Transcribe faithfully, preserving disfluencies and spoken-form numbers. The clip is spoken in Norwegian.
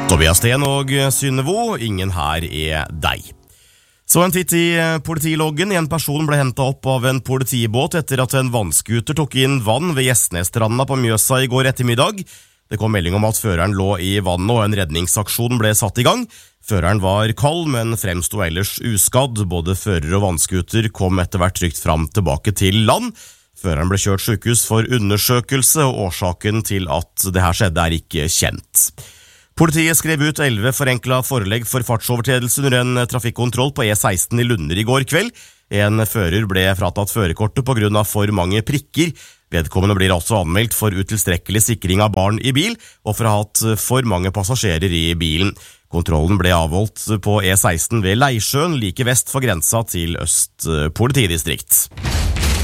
Tobias Sten og Synnevo, ingen her er deg. Så en titt i politiloggen. En person ble hentet opp av en politibåt etter at en vannskuter tok inn vann ved Gjesnesstranda på Mjøsa i går ettermiddag. Det kom melding om at føreren lå i vannet og en redningsaksjon ble satt i gang. Føreren var kald, men fremsto ellers uskadd. Både fører og vannskuter kom etter hvert trygt fram tilbake til land. Føreren ble kjørt sykehus for undersøkelse, og årsaken til at det her skjedde er ikke kjent. Politiet skrev ut elleve forenkla forelegg for fartsovertredelse under en trafikkontroll på E seksten i Lunder i går kveld. En fører ble fratatt førerkortet på grunn av for mange prikker. Vedkommende blir også anmeldt for utilstrekkelig sikring av barn i bil, og for å ha hatt for mange passasjerer i bilen. Kontrollen ble avholdt på E seksten ved Leisjøen, like vest for grensa til Øst politidistrikt.